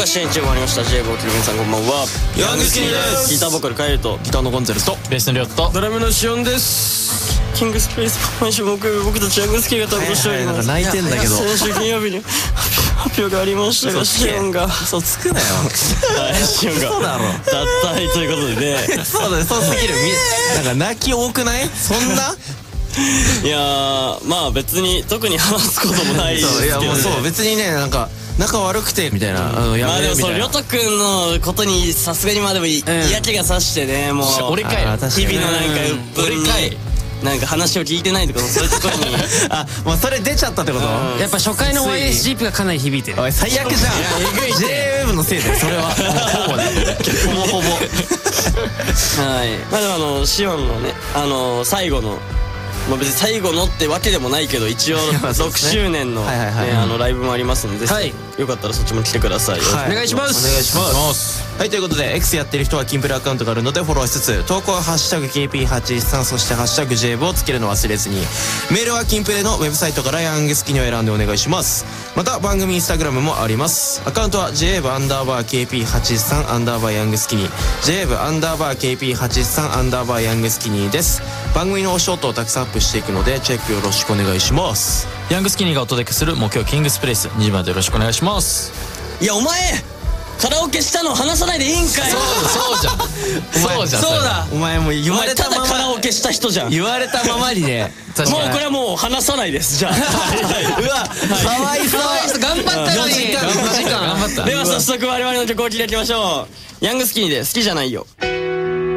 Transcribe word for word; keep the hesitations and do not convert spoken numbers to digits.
支援中終わりました。 ジェイボー と皆さんこんばんは。 ヤングスキニーです。 ギターボーカルカエルとギターのゴンゼルスとベースのリョット、 ドラムのシオンです。 キングスペース毎週木曜日僕たちヤングスキニーが担当しております。 泣いてんだけど先週金曜日に発表がありましたが、シオンが嘘つくなよ。 はい、シオンがそうだろ脱退ということでね。 そうだよ、そうすぎる。なんか泣き多くない？そんな？ いやー、まあ別に特に話すこともないですけどね。 いやもうそう、別にね、なんか仲悪くてみたいな、あのやまあでもそめるみたいな。 のリョト君のことにさすがにまあでも嫌気がさしてね、もう俺かよ。 日々のなんか鬱憤になんか話を聞いてないとかそういうところにあ、もうそれ出ちゃったってこと？ やっぱ初回の オーエスジーピー がかなり響いてる。 おい最悪じゃん。ジェイウェーブのせいでそれはほぼね、ほぼほぼ。 はい。まあでもあのシオンのね、あの最後の、まあ別に最後のってわけでもないけど、一応ろくしゅうねんのねあのライブもありますので、ぜひよかったらそっちも来てください。 お願いします。 お願いします。はい、ということで X やってる人はキンプレアカウントがあるのでフォローしつつ、投稿はハッシュタグ ケーピーはちじゅうさん そしてハッシュタグ ジェイブ をつけるの忘れずに、メールはキンプレのウェブサイトからヤングスキニを選んでお願いします。また番組インスタグラムもあります。アカウントは ジェイブ アンダーバー ケーピーはちじゅうさん アンダーバーヤングスキニ、 ジェイブ アンダーバー ケーピーはちじゅうさん アンダーバーヤングスキニです。番組のショートをたくさんアップしていくのでチェックよろしくお願いします。 ヤングスキニーがお届けする木曜キングスプレイス、にじまでよろしくお願いします。 いやお前カラオケしたの話さないでいいんかい。 そうじゃん。そうじゃん。 そうだ、 お前もう言お前ただわれたままカラオケした人じゃん。 言われたままにね。 もうこれはもう話さないです。じゃあうわ、かわいそう。 頑張ったのに。頑張った。 では早速我々の曲を聴いていきましょう。ヤングスキニーで好きじゃないよ。